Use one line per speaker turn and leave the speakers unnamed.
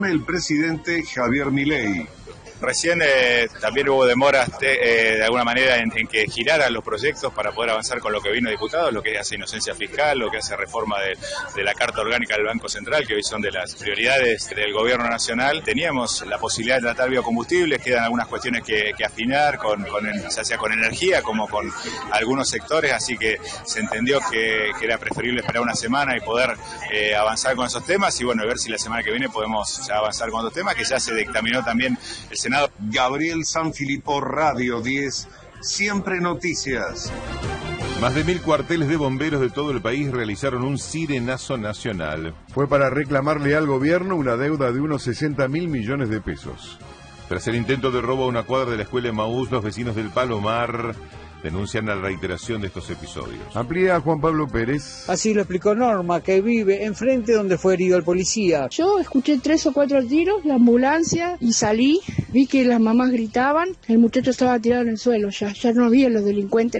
El presidente Javier Milei.
Recién también hubo demoras de alguna manera en que giraran los proyectos para poder avanzar con lo que vino diputado, lo que hace inocencia fiscal, lo que hace reforma de la Carta Orgánica del Banco Central, que hoy son de las prioridades del Gobierno Nacional. Teníamos la posibilidad de tratar biocombustibles, quedan algunas cuestiones que afinar, ya sea con energía como con algunos sectores, así que se entendió que era preferible esperar una semana y poder avanzar con esos temas y bueno, ver si la semana que viene podemos ya avanzar con otros temas, que ya se dictaminó también el Senado.
Gabriel Sanfilippo, Radio 10, siempre noticias.
Más de 1.000 cuarteles de bomberos de todo el país realizaron un sirenazo nacional.
Fue para reclamarle al gobierno una deuda de unos 60.000 millones de pesos.
Tras el intento de robo a una cuadra de la escuela Emaús, los vecinos del Palomar denuncian la reiteración de estos episodios.
Amplía Juan Pablo Pérez.
Así lo explicó Norma, que vive enfrente donde fue herido el policía.
Yo escuché 3 o 4 tiros, la ambulancia, y salí. Vi que las mamás gritaban. El muchacho estaba tirado en el suelo, ya no había los delincuentes.